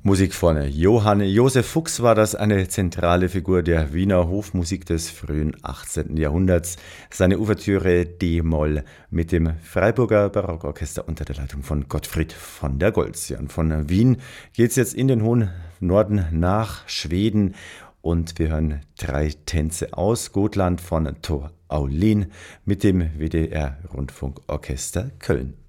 Musik von Johann Josef Fuchs war das, eine zentrale Figur der Wiener Hofmusik des frühen 18. Jahrhunderts. Seine Ouvertüre D-Moll mit dem Freiburger Barockorchester unter der Leitung von Gottfried von der Goltz. Ja, und von Wien geht es jetzt in den hohen Norden nach Schweden und wir hören 3 Tänze aus Gotland von Tor Aulin mit dem WDR Rundfunkorchester Köln.